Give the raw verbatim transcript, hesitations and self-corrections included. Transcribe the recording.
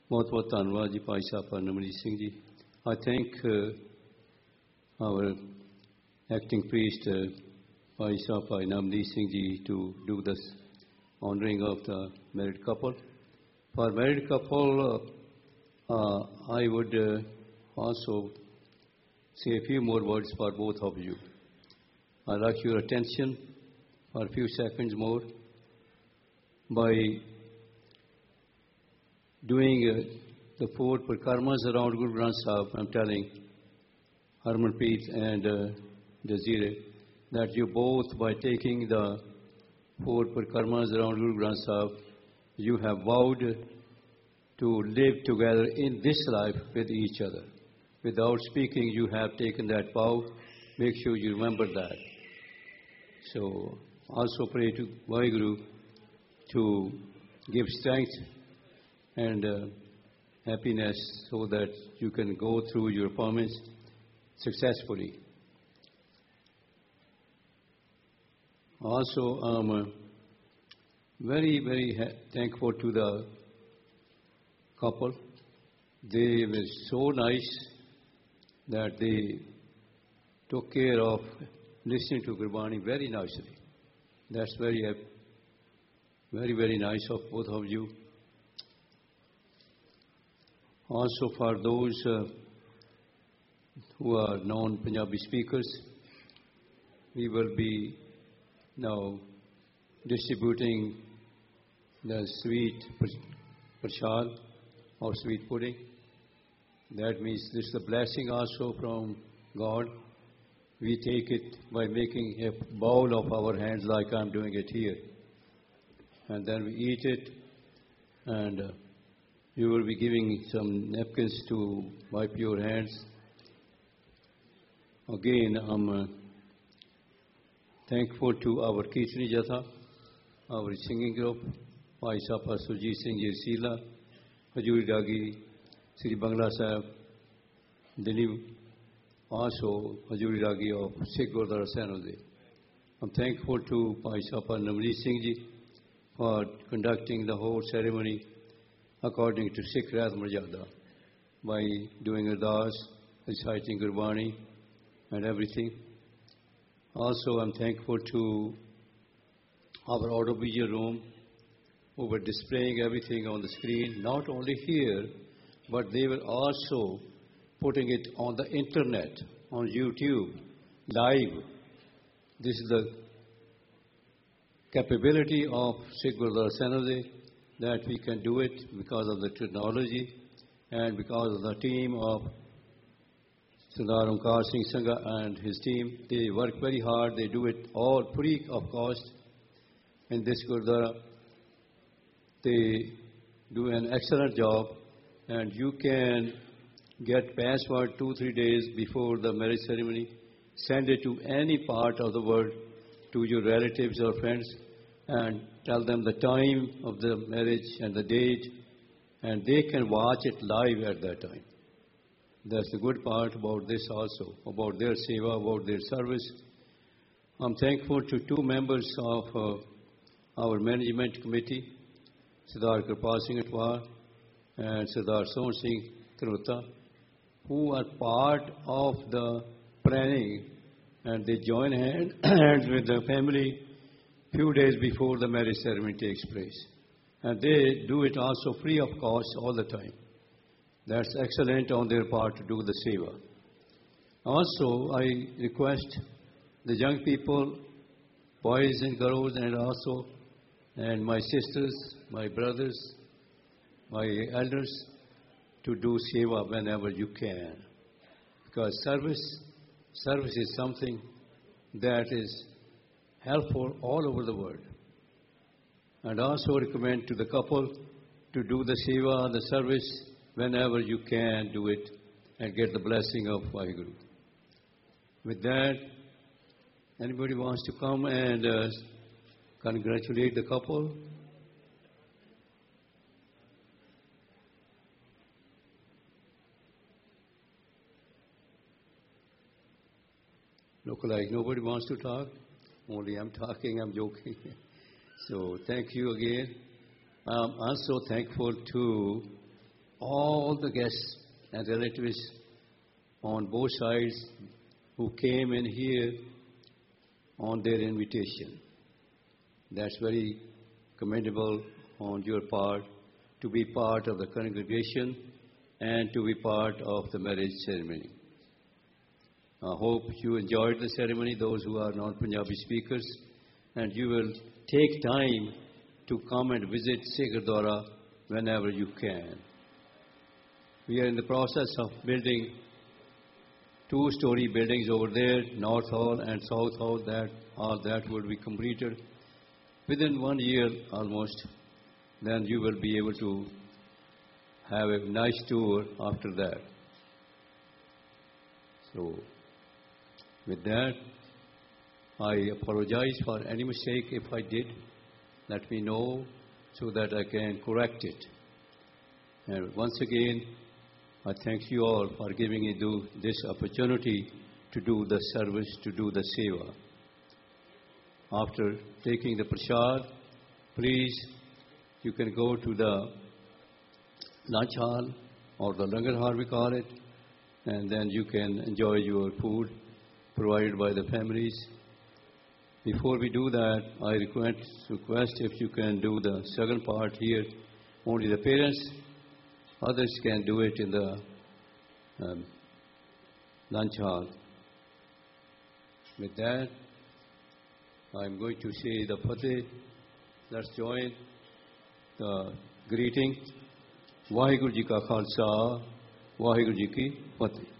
बहुत बहुत धन्यवाद जी भाई साहब नमनीत Singh ji. I thank uh, our acting priest uh, Bhai Sahib Bhai Navneet Singh ji to do this honoring of the married couple. For married couple, uh, uh, I would uh, also say a few more words for both of you. I'd like your attention for a few seconds more by doing uh, the four parikramas around Guru Granth Sahib. I'm telling Harmanpreet and uh, Jazire that you both, by taking the four parikramas around Guru Granth Sahib, you have vowed to live together in this life with each other. Without speaking, you have taken that vow. Make sure you remember that. So, also pray to Vaheguru to give strength and uh, happiness so that you can go through your performance successfully. Also, I'm uh, very, very ha- thankful to the couple. They were so nice that they took care of listening to Gurbani very nicely. That's very, uh, very, very nice of both of you. Also, for those uh, who are non-Punjabi speakers, we will be now distributing the sweet prasad or sweet pudding. That means this is a blessing also from God. We take it by making a bowl of our hands like I'm doing it here. And then we eat it, and uh, you will be giving some napkins to wipe your hands. Again, I'm uh, thankful to our Kirtani Jatha, our singing group, Bhai Sapa Sujit Singh Ji Sila, Hajuri Dagi, Sri Bangla Sahib, Dilip, also Hajuri Dagi of Sikh Gurdwara Sanode. I'm thankful to Bhai Sapa Navneet Singh Ji for conducting the whole ceremony according to Sikh Rat Marjada by doing ardas, reciting Gurbani and everything. Also, I'm thankful to our audiovisual room who were displaying everything on the screen, not only here, but they were also putting it on the internet, on YouTube, live. This is the capability of Sikh Gurdwara Sanode, that we can do it because of the technology and because of the team of Sardar Omkar Singh Sangha and his team. They work very hard. They do it all free of cost. In this Gurdwara, they do an excellent job, and you can get password two, three days before the marriage ceremony. Send it to any part of the world, to your relatives or friends, and tell them the time of the marriage and the date, and they can watch it live at that time. That's the good part about this also, about their seva, about their service. I'm thankful to two members of uh, our management committee, Sardar Kirpal Singh Atwar and Sardar Sohan Singh Kharota, who are part of the planning, and they join hand, hands with the family few days before the marriage ceremony takes place. And they do it also free of cost all the time. That's excellent on their part to do the seva. Also, I request the young people, boys and girls, and also, and my sisters, my brothers, my elders, to do seva whenever you can. Because service, service is something that is helpful all over the world. And also recommend to the couple to do the seva, the service, whenever you can do it and get the blessing of Vaheguru. With that, anybody wants to come and uh, congratulate the couple? Look like nobody wants to talk. Only I'm talking, I'm joking. So thank you again. I'm also thankful to all the guests and relatives on both sides who came in here on their invitation. That's very commendable on your part to be part of the congregation and to be part of the marriage ceremony. I hope you enjoyed the ceremony, those who are non-Punjabi speakers, and you will take time to come and visit Sikh Gurdwara whenever you can. We are in the process of building two-story buildings over there, North Hall and South Hall. That all that will be completed within one year almost. Then you will be able to have a nice tour after that. So, with that, I apologize for any mistake if I did. Let me know so that I can correct it. And once again, I thank you all for giving me this opportunity to do the service, to do the seva. After taking the prasad, please, you can go to the lunch hall or the langar hall we call it, and then you can enjoy your food provided by the families. Before we do that, I request, request if you can do the second part here. Only the parents, others can do it in the um, lunch hall. With that, I'm going to say the Fateh. Let's join the greeting. Vaheguru Ji Ka Khalsa, Vaheguru Ji Ki Fateh.